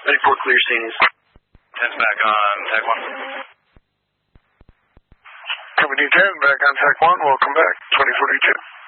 24 clear scenes. 10's back on Tech 1. Company 10, back on Tech 1. Welcome back. 2042.